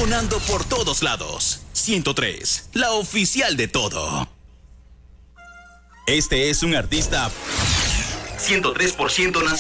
sonando por todos lados. 103, la oficial de todo. Este es un artista 103% nacional.